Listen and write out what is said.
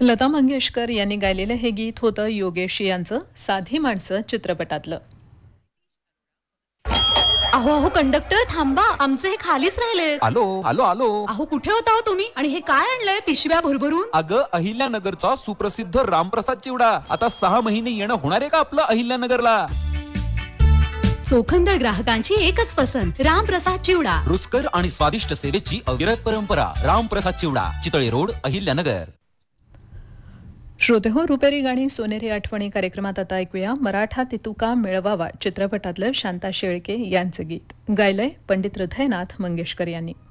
लता मंगेशकर यांनी गायलेलं हे गीत होतं योगेश यांचं साधी माणसं चित्रपटातलं. अहो अहो कंडक्टर थांबा, आमचे हे खालीच राहिले. आलो आलो आलो. अहो कुठे होता हो तुम्ही? आणि हे काय आणलंय पिशव्या भरभरून? अगं अहिल्यानगरचा सुप्रसिद्ध रामप्रसाद चिवडा आता 6 महिने येणं होणार आहे का आपलं अहिल्यानगरला? चोखंदळ ग्राहकांची एकच पसंत, रामप्रसाद चिवडा. रुचकर आणि स्वादिष्ट सेवेची अविरत परंपरा. रामप्रसाद चिवडा, चितळे रोड, अहिल्यानगर. श्रोते हो, रुपेरी गाणी सोनेरी आठवणी कार्यक्रमात आता ऐकूया मराठा तितुका मिळवावा चित्रपटातलं शांता शेळके यांचं गीत. गायलंय पंडित हृदयनाथ मंगेशकर यांनी.